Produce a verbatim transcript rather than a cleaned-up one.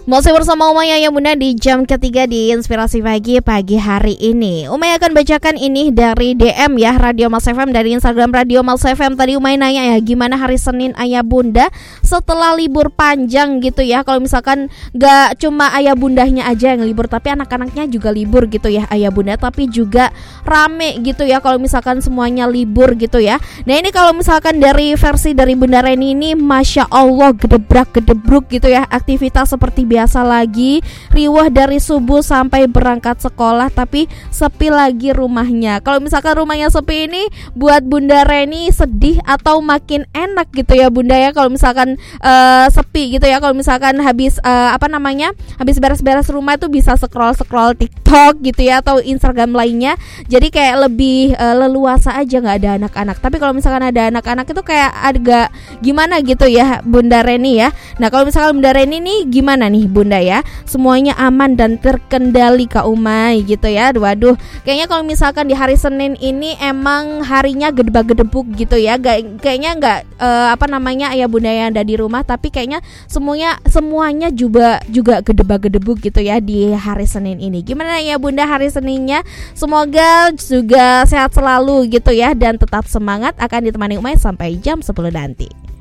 Masih bersama Umay ya Bunda di jam ketiga di Inspirasi Pagi pagi hari ini. Umay akan bacakan ini dari D M ya, Radio Mas F M, dari Instagram Radio Mas F M. Tadi Umay nanya ya, gimana hari Senin Ayah Bunda setelah libur panjang gitu ya. Kalau misalkan gak cuma ayah bundahnya aja yang libur, tapi anak-anaknya juga libur gitu ya Ayah Bunda, tapi juga rame gitu ya kalau misalkan semuanya libur gitu ya. Nah ini kalau misalkan dari versi dari Bunda Reni ini, Masya Allah gedebrak-gedebruk gitu ya, aktivitas seperti biasa lagi, riwah dari subuh sampai berangkat sekolah, tapi sepi lagi rumahnya. Kalau misalkan rumahnya sepi ini buat Bunda Reni sedih atau makin enak gitu ya Bunda ya, kalau misalkan uh, sepi gitu ya. Kalau misalkan habis uh, apa namanya habis beres-beres rumah itu bisa scroll-scroll TikTok gitu ya, atau Instagram lainnya, jadi kayak lebih uh, leluasa aja nggak ada anak-anak. Tapi kalau misalkan ada anak-anak itu kayak agak gimana gitu ya Bunda Reni ya. Nah kalau misalkan Bunda Reni nih gimana nih Bunda ya, semuanya aman dan terkendali Kak Umay gitu ya. Waduh, kayaknya kalau misalkan di hari Senin ini emang harinya gedebak-gedebuk gitu ya. Gak, kayaknya nggak uh, apa namanya ayah bunda yang ada di rumah, tapi kayaknya semuanya semuanya juga juga gedebak-gedebuk gitu ya di hari Senin ini. Gimana ya Bunda hari Seninnya? Semoga juga sehat selalu gitu ya, dan tetap semangat. Akan ditemani Umay sampai jam sepuluh nanti.